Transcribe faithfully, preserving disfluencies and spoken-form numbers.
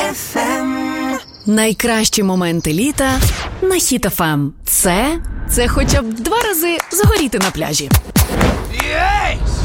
еф ем. Найкращі моменти літа на Хіт еф ем. Це, це хоча б два рази загоріти на пляжі. Єйс!